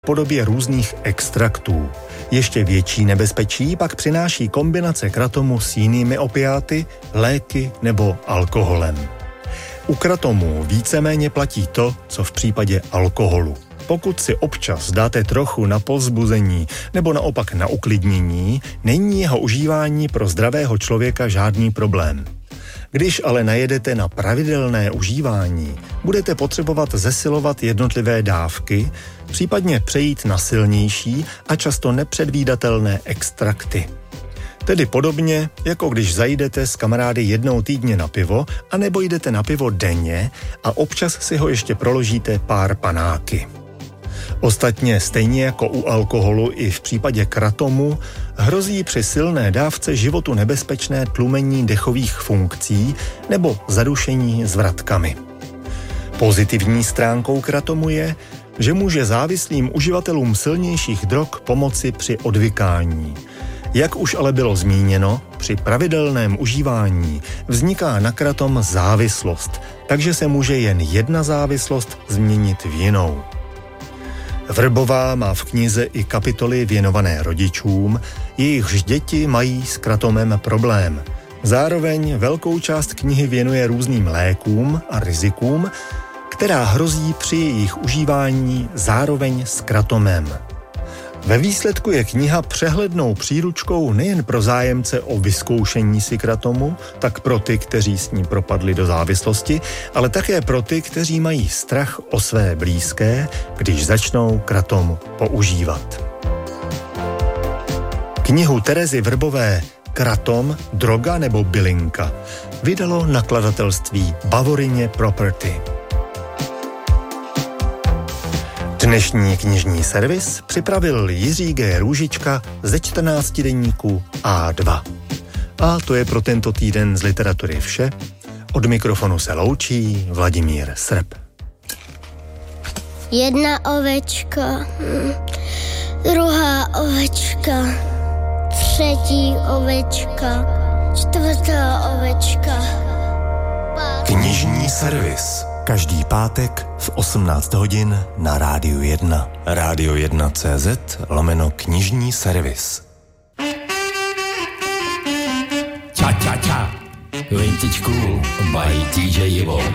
v podobě různých extraktů. Ještě větší nebezpečí pak přináší kombinace kratomu s jinými opiáty, léky nebo alkoholem. U kratomu víceméně platí to, co v případě alkoholu. Pokud si občas dáte trochu na povzbuzení nebo naopak na uklidnění, není jeho užívání pro zdravého člověka žádný problém. Když ale najedete na pravidelné užívání, budete potřebovat zesilovat jednotlivé dávky, případně přejít na silnější a často nepředvídatelné extrakty. Tedy podobně, jako když zajdete s kamarády jednou týdně na pivo, anebo jdete na pivo denně a občas si ho ještě proložíte pár panáky. Ostatně stejně jako u alkoholu i v případě kratomu hrozí při silné dávce životu nebezpečné tlumení dechových funkcí nebo zadušení zvratkami. Pozitivní stránkou kratomu je, že může závislým uživatelům silnějších drog pomoci při odvykání. Jak už ale bylo zmíněno, při pravidelném užívání vzniká na kratom závislost, takže se může jen jedna závislost změnit v jinou. Vrbová má v knize i kapitoly věnované rodičům, jejichž děti mají s kratomem problém. Zároveň velkou část knihy věnuje různým lékům a rizikům, která hrozí při jejich užívání zároveň s kratomem. Ve výsledku je kniha přehlednou příručkou nejen pro zájemce o vyzkoušení si kratomu, tak pro ty, kteří s ní propadli do závislosti, ale také pro ty, kteří mají strach o své blízké, když začnou kratom používat. Knihu Terezy Vrbové Kratom, droga nebo bylinka vydalo nakladatelství Bavorině Property. Dnešní knižní servis připravil Jiří G. Růžička ze 14 deníku A2. A to je pro tento týden z literatury vše. Od mikrofonu se loučí Vladimír Srb. Jedna ovečka, druhá ovečka, třetí ovečka, čtvrtá ovečka. Knižní servis. Každý pátek v 18 hodin na Rádiu 1. Radio1.cz/knižní servis. Cha cha cha. Vintage Cool by DJ Ivo.